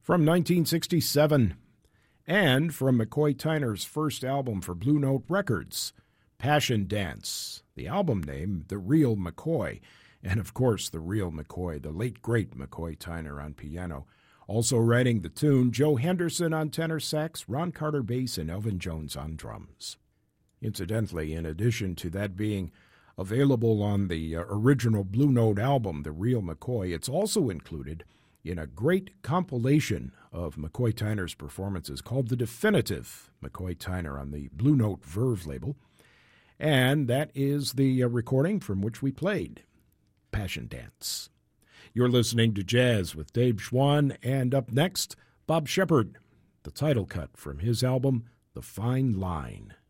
from 1967. And from McCoy Tyner's first album for Blue Note Records, Passion Dance. The album name, The Real McCoy. And of course, the real McCoy, the late great McCoy Tyner on piano. Also writing the tune, Joe Henderson on tenor sax, Ron Carter bass, and Elvin Jones on drums. Incidentally, in addition to that being available on the original Blue Note album, The Real McCoy, it's also included in a great compilation of McCoy Tyner's performances called The Definitive McCoy Tyner on the Blue Note Verve label. And that is the recording from which we played Passion Dance. You're listening to Jazz with Dave Schwann, and up next, Bob Shepard, the title cut from his album, The Fine Line.